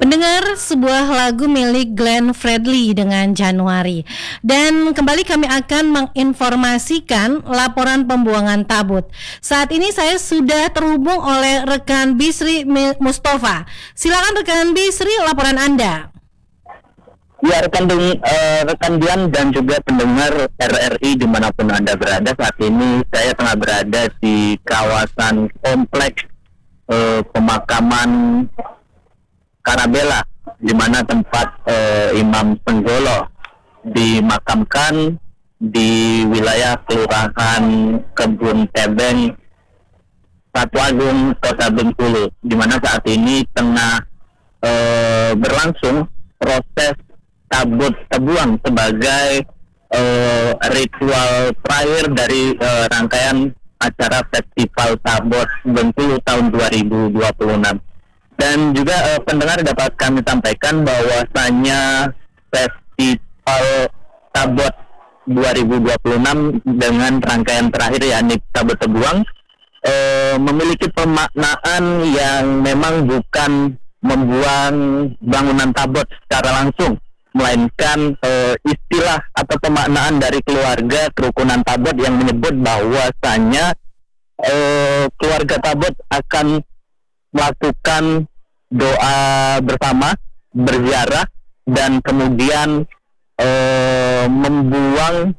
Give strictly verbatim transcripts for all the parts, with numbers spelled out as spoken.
Pendengar, sebuah lagu milik Glenn Fredly dengan Januari. Dan kembali kami akan menginformasikan laporan pembuangan tabut. Saat ini saya sudah terhubung oleh rekan Bisri Mustafa. Silakan rekan Bisri, laporan Anda. Ya, rekan uh, rekan Dian dan juga pendengar R R I dimanapun Anda berada, saat ini saya tengah berada di kawasan kompleks uh, pemakaman Karabela, di mana tempat uh, Imam Senggolo dimakamkan di wilayah Kelurahan Kebun Tebeng, Satuagung, Kota Bengkulu, di mana saat ini tengah uh, berlangsung proses tabut tebuang sebagai uh, ritual terakhir dari uh, rangkaian acara Festival Tabot Bengkulu tahun dua ribu dua puluh enam. Dan juga uh, pendengar dapat kami sampaikan bahwasanya Festival Tabot dua ribu dua puluh enam dengan rangkaian terakhir yakni Tabot Tebuang uh, memiliki pemaknaan yang memang bukan membuang bangunan tabot secara langsung, melainkan uh, istilah atau pemaknaan dari keluarga kerukunan tabot yang menyebut bahwasanya uh, keluarga tabot akan melakukan doa bersama, berziarah, dan kemudian e, membuang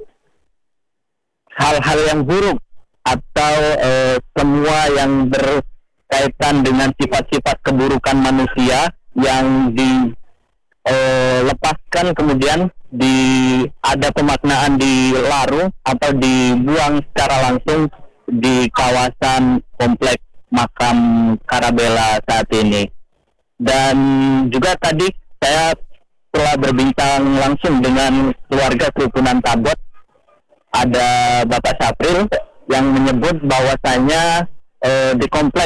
hal-hal yang buruk atau e, semua yang berkaitan dengan sifat-sifat keburukan manusia yang dilepaskan kemudian di ada pemaknaan di larung atau dibuang secara langsung di kawasan kompleks makam Karabela saat ini. Dan juga tadi saya telah berbincang langsung dengan keluarga kerukunan Tabot. Ada Bapak Sapril yang menyebut bahwasanya eh, di kompleks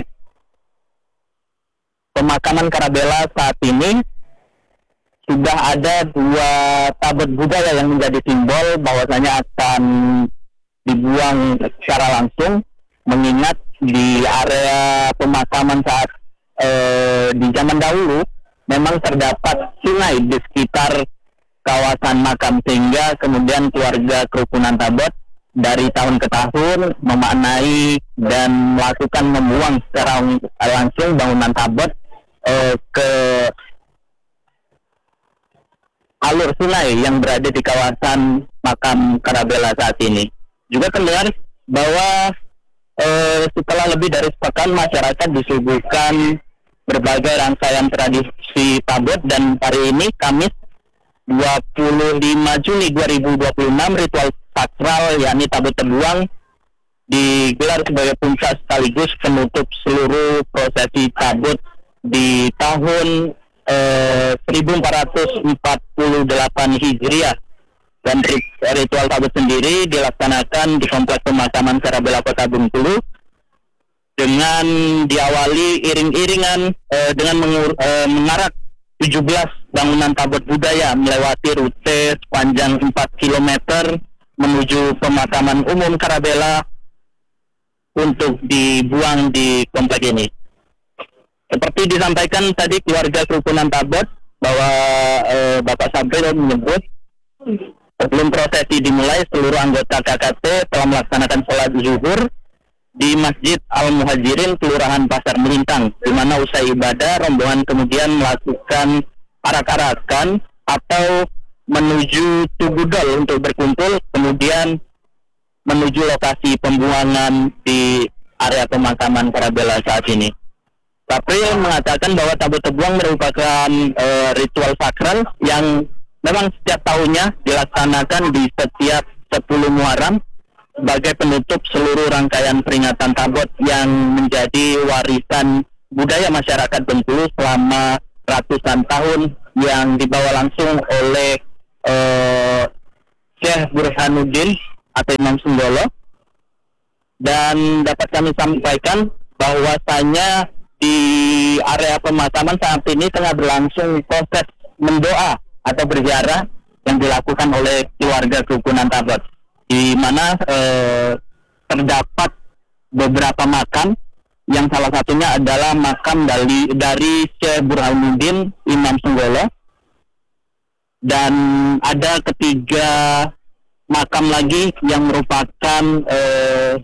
pemakaman Karabela saat ini sudah ada dua tabut budaya yang menjadi simbol bahwasanya akan dibuang secara langsung, mengingat di area pemakaman saat eh, di zaman dahulu memang terdapat sungai di sekitar kawasan makam, sehingga kemudian keluarga kerukunan Tabot dari tahun ke tahun memaknai dan melakukan membuang secara langsung bangunan Tabot eh, ke alur sungai yang berada di kawasan makam Karabela saat ini. Juga terdengar bahwa Uh, setelah lebih dari sepekan masyarakat disuguhkan berbagai rangkaian tradisi Tabot, dan hari ini Kamis dua puluh lima Juni dua ribu dua puluh enam ritual sakral yakni Tabot Tebuang digelar sebagai puncak sekaligus penutup seluruh prosesi Tabot di tahun uh, seribu empat ratus empat puluh delapan Hijriah. Dan ritual Tabot sendiri dilaksanakan di kompleks pemakaman Karabela Kota Bengkulu dengan diawali iring-iringan eh, dengan mengur, eh, mengarak tujuh belas bangunan Tabot budaya melewati rute sepanjang empat kilometer menuju pemakaman umum Karabela untuk dibuang di kompleks ini. Seperti disampaikan tadi keluarga kerukunan Tabot bahwa eh, Bapak Sabril menyebut sebelum prosesi dimulai, seluruh anggota K K T telah melaksanakan sholat zuhur di Masjid Al-Muhajirin, Kelurahan Pasar Melintang, di mana usai ibadah, rombongan kemudian melakukan arak-arakan atau menuju Tugudol untuk berkumpul, kemudian menuju lokasi pembuangan di area pemakaman Karabela saat ini. Sapril mengatakan bahwa Tabut Tebuang merupakan e, ritual sakral yang memang setiap tahunnya dilaksanakan di setiap sepuluh Muharram sebagai penutup seluruh rangkaian peringatan Tabot yang menjadi warisan budaya masyarakat Bengkulu selama ratusan tahun yang dibawa langsung oleh uh, Syekh Burhanuddin atau Imam Senggolo. Dan dapat kami sampaikan bahwasanya di area pemakaman saat ini tengah berlangsung proses mendoa atau berziarah yang dilakukan oleh keluarga kerukunan Tabot, di mana eh, terdapat beberapa makam yang salah satunya adalah makam dari dari Syekh Burhanuddin Imam Songgolo, dan ada ketiga makam lagi yang merupakan eh,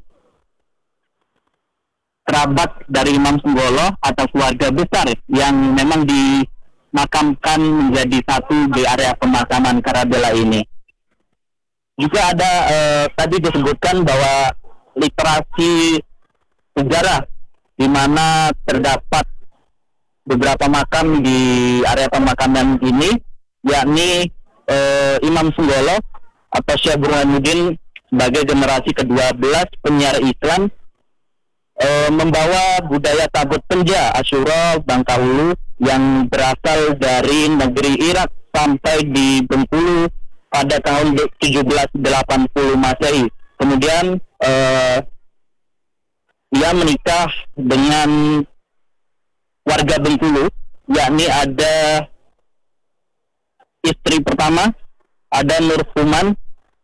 kerabat dari Imam Songgolo atau keluarga besar yang memang dimakamkan menjadi satu di area pemakaman Karabela ini. Juga ada eh, tadi disebutkan bahwa literasi sejarah di mana terdapat beberapa makam di area pemakaman ini, yakni eh, Imam Songgolo atau Syekh Burhanuddin sebagai generasi kedua belas penyiar Islam eh, membawa budaya tabut penja Asyura Bangkahulu yang berasal dari negeri Irak sampai di Bengkulu pada tahun tujuh belas delapan puluh Masehi. Kemudian eh, ia menikah dengan warga Bengkulu, yakni ada istri pertama, ada Nur Fuman,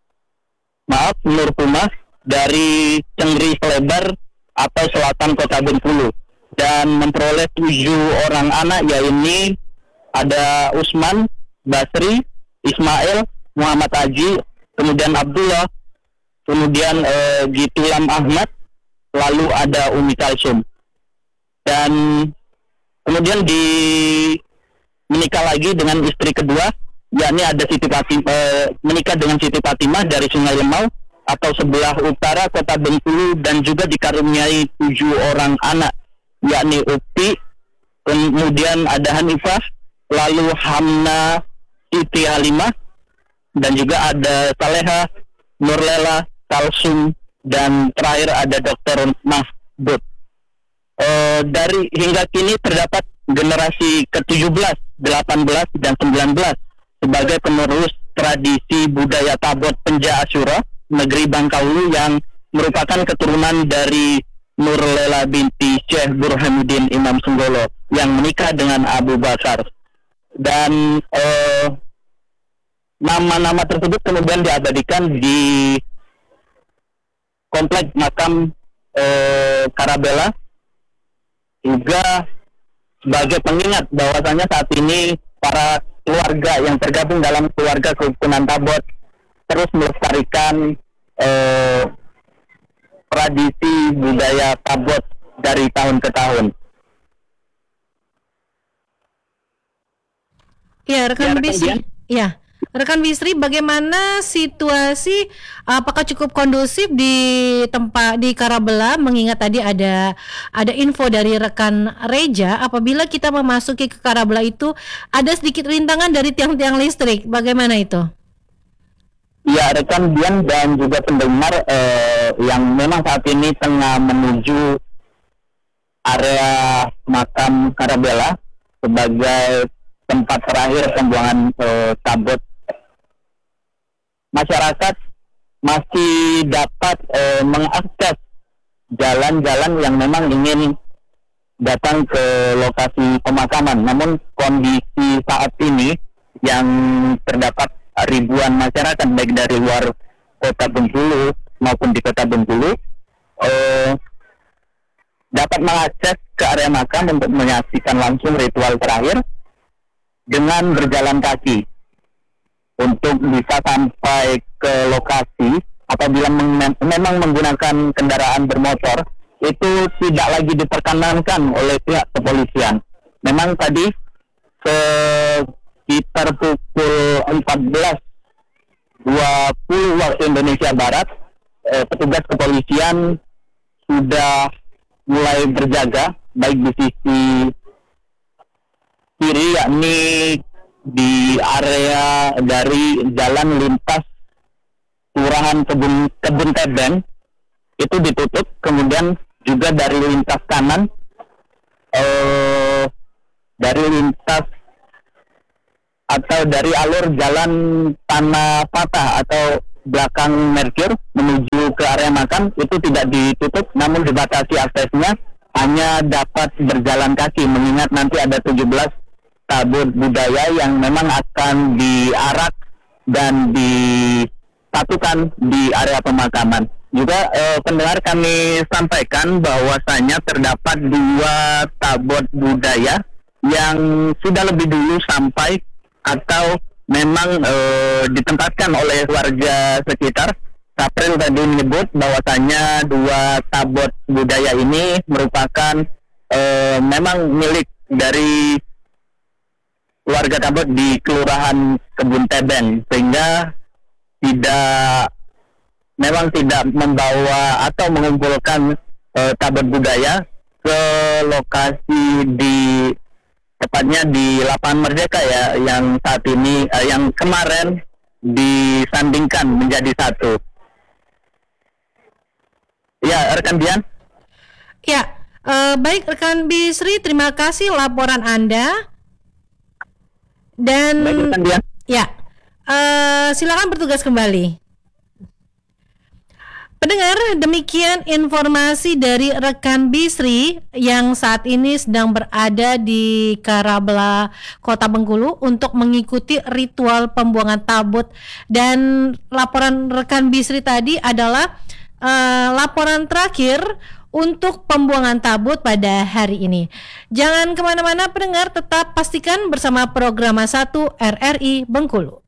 maaf Nur Fumah dari Cengri Selebar atau selatan kota Bengkulu, dan memperoleh tujuh orang anak, yaitu ada Usman, Basri, Ismail, Muhammad Haji, kemudian Abdullah, kemudian eh, Gitulam Ahmad, lalu ada Umi Kalsum. Dan kemudian di menikah lagi dengan istri kedua, yakni ada Siti Fatimah, eh, menikah dengan Siti Fatimah dari Sungai Lemau atau sebelah utara kota Bengkulu, dan juga dikaruniai tujuh orang anak, yakni Upi, kemudian ada Hanifah, lalu Hamna, Siti Halimah, dan juga ada Saleha, Nurlela, Kalsum, dan terakhir ada Dokter Mahbud. Uh, dari hingga kini terdapat generasi ke tujuh belas, delapan belas, dan sembilan belas sebagai penerus tradisi budaya tabot penja Asyura negeri Bangkahulu yang merupakan keturunan dari Nurlela binti Syekh Burhanuddin Imam Songgolo yang menikah dengan Abu Bakar. Dan uh, nama-nama tersebut kemudian diabadikan di kompleks makam eh, Karabela, juga sebagai pengingat bahwasanya saat ini para keluarga yang tergabung dalam keluarga kerukunan Tabot terus melestarikan eh, tradisi budaya Tabot dari tahun ke tahun. Ya, rekan Bisri. Ya. Rekan Bisri, bagaimana situasi, apakah cukup kondusif di tempat di Karabela, mengingat tadi ada ada info dari rekan Reja apabila kita memasuki ke Karabela itu ada sedikit rintangan dari tiang-tiang listrik, bagaimana itu? Ya, rekan Dian dan juga pendengar eh, yang memang saat ini tengah menuju area makam Karabela sebagai tempat terakhir pembuangan eh, tabut, masyarakat masih dapat eh, mengakses jalan-jalan yang memang ingin datang ke lokasi pemakaman. Namun kondisi saat ini yang terdapat ribuan masyarakat baik dari luar kota Bengkulu maupun di kota Bengkulu eh, dapat mengakses ke area makam untuk menyaksikan langsung ritual terakhir dengan berjalan kaki. Untuk bisa sampai ke lokasi apabila mem- memang menggunakan kendaraan bermotor itu tidak lagi diperkenankan oleh pihak kepolisian. Memang tadi sekitar pukul empat belas dua puluh waktu Indonesia Barat, eh, petugas kepolisian sudah mulai berjaga baik di sisi kiri, yakni di area dari jalan lintas Kelurahan Kebun Kebun Tebeng itu ditutup, kemudian juga dari lintas kanan eh, dari lintas atau dari alur jalan Tanah Patah atau belakang Merkur menuju ke area makam itu tidak ditutup, namun dibatasi aksesnya, hanya dapat berjalan kaki, mengingat nanti ada tujuh belas tabut budaya yang memang akan diarak dan disatukan di area pemakaman. Juga eh, pendengar kami sampaikan bahwasanya terdapat dua tabot budaya yang sudah lebih dulu sampai atau memang eh, ditempatkan oleh warga sekitar. April tadi menyebut bahwasanya dua tabot budaya ini merupakan eh, memang milik dari warga Tabot di Kelurahan Kebun Tebeng, sehingga tidak memang tidak membawa atau mengumpulkan uh, tabot budaya ke lokasi di tepatnya di Lapangan Merdeka ya, yang saat ini uh, yang kemarin disandingkan menjadi satu. Ya, rekan Dian. Ya, uh, baik rekan Bisri, terima kasih laporan Anda. Dan baik, rekan Dian. Ya, uh, silakan bertugas kembali. Pendengar, demikian informasi dari rekan Bisri yang saat ini sedang berada di Karabela, Kota Bengkulu untuk mengikuti ritual pembuangan tabut. Dan laporan rekan Bisri tadi adalah uh, laporan terakhir untuk pembuangan tabut pada hari ini. Jangan kemana-mana pendengar, tetap pastikan bersama Programa satu R R I Bengkulu.